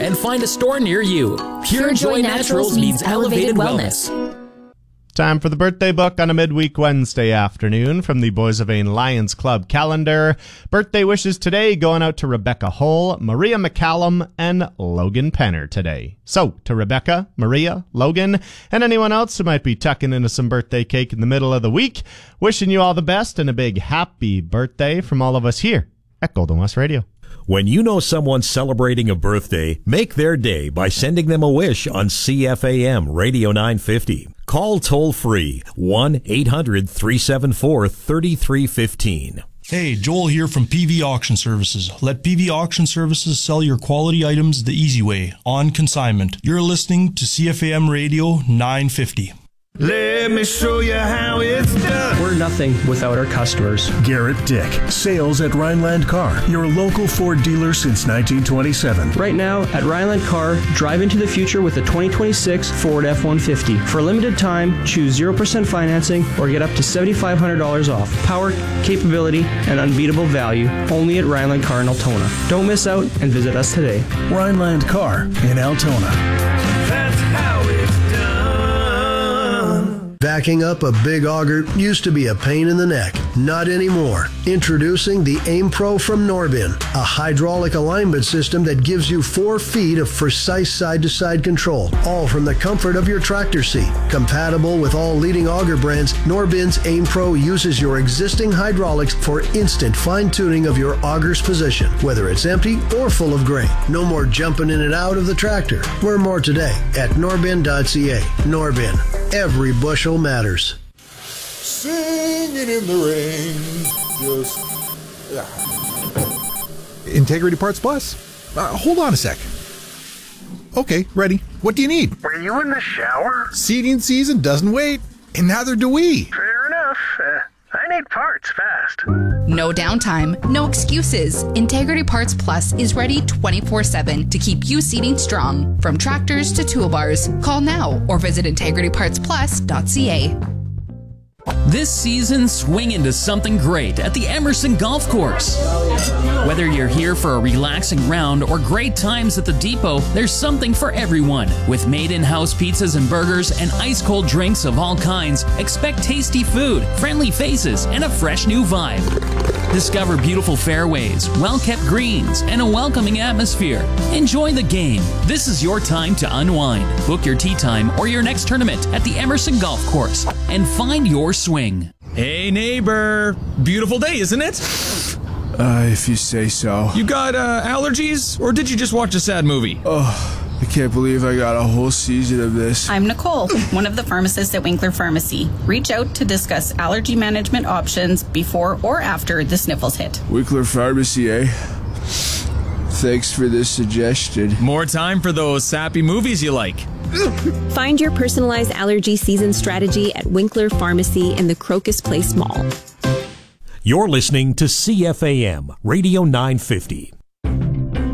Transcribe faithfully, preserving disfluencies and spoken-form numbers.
and find a store near you. Pure Joy Naturals means elevated wellness. Time for the birthday book on a midweek Wednesday afternoon from the Boys of Ain Lions Club calendar. Birthday wishes today going out to Rebecca Hull, Maria McCallum, and Logan Penner today. So, to Rebecca, Maria, Logan, and anyone else who might be tucking into some birthday cake in the middle of the week, wishing you all the best and a big happy birthday from all of us here at Golden West Radio. When you know someone's celebrating a birthday, make their day by sending them a wish on C F A M Radio nine fifty. Call toll-free one eight hundred three seven four three three one five. Hey, Joel here from P V Auction Services. Let P V Auction Services sell your quality items the easy way, on consignment. You're listening to C F A M Radio nine fifty. Let me show you how it's done. We're nothing without our customers. Garrett Dick, sales at Rhineland Car, your local Ford dealer since nineteen twenty-seven. Right now, at Rhineland Car, drive into the future with a twenty twenty-six Ford F one fifty. For a limited time, choose zero percent financing or get up to seven thousand five hundred dollars off. Power, capability, and unbeatable value only at Rhineland Car in Altona. Don't miss out and visit us today. Rhineland Car in Altona. That's how it's done. Backing up a big auger used to be a pain in the neck. Not anymore. Introducing the Aim Pro from Norbin, a hydraulic alignment system that gives you four feet of precise side-to-side control, all from the comfort of your tractor seat. Compatible with all leading auger brands, Norbin's Aim Pro uses your existing hydraulics for instant fine-tuning of your auger's position, whether it's empty or full of grain. No more jumping in and out of the tractor. Learn more today at norbin dot c a. Norbin. Every bushel matters. Singing in the rain. Just. Yeah. Integrity Parts Plus? Uh, hold on a sec. Okay, ready. What do you need? Were you in the shower? Seating season doesn't wait, and neither do we. Fair enough. Uh, I need parts fast. No downtime, no excuses. Integrity Parts Plus is ready twenty-four seven to keep you seating strong. From tractors to toolbars, call now or visit integrity parts plus dot c a. This season, swing into something great at the Emerson Golf Course. Whether you're here for a relaxing round or great times at the depot, there's something for everyone. With made-in-house pizzas and burgers and ice-cold drinks of all kinds, expect tasty food, friendly faces, and a fresh new vibe. Discover beautiful fairways, well-kept greens, and a welcoming atmosphere. Enjoy the game. This is your time to unwind. Book your tee time or your next tournament at the Emerson Golf Course and find your swing. Hey neighbor, beautiful day, isn't it? Uh, if you say so. You got uh, allergies, or did you just watch a sad movie? Oh, I can't believe I got a whole season of this. I'm Nicole, one of the pharmacists at Winkler Pharmacy. Reach out to discuss allergy management options before or after the sniffles hit. Winkler Pharmacy, eh? Thanks for this suggestion. More time for those sappy movies you like. Find your personalized allergy season strategy at Winkler Pharmacy in the Crocus Place Mall. You're listening to C F A M Radio nine fifty.